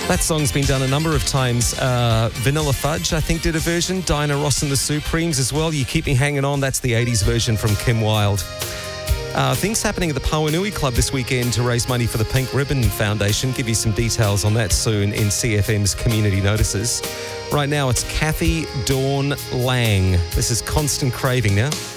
That song's been done a number of times. Vanilla Fudge, I think, did a version. Diana Ross and the Supremes as well. You Keep Me Hanging On, that's the 80s version from Kim Wilde. Things happening at the Pauanui Club this weekend to raise money for the Pink Ribbon Foundation. Give you some details on that soon in CFM's Community Notices. Right now, it's Kathy Dawn Lang. This is Constant Craving now.